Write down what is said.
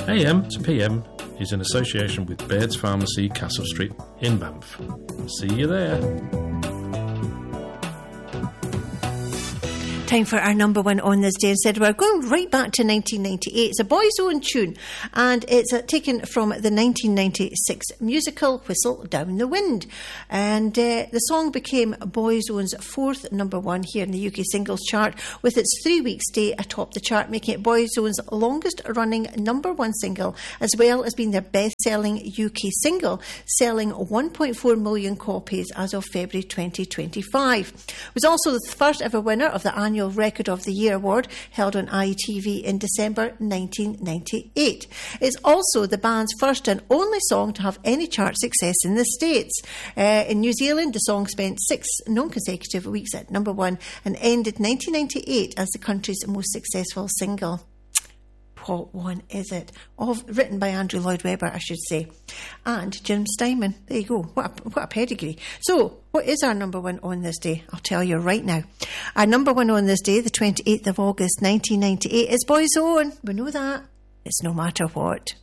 AM to PM is in association with Baird's Pharmacy, Castle Street in Banff. See you there. Time for our number one on this day. Instead, we're going right back to 1998. It's a Boys Own tune, and it's taken from the 1996 musical Whistle Down the Wind. And the song became Boys Own's fourth number one here in the UK singles chart, with its 3-week stay atop the chart, making it Boys Own's longest running number one single, as well as being their best selling UK single, selling 1.4 million copies as of February 2025. It was also the first ever winner of the annual Record of the Year award held on ITV in December 1998. It's also the band's first and only song to have any chart success in the States. In New Zealand, the song spent 6 non-consecutive weeks at number one and ended 1998 as the country's most successful single. What one is it? Written by Andrew Lloyd Webber, I should say. And Jim Steinman. There you go. What a pedigree. So, what is our number one on this day? I'll tell you right now. Our number one on this day, the 28th of August 1998, is Boys Own. We know that. It's No Matter What.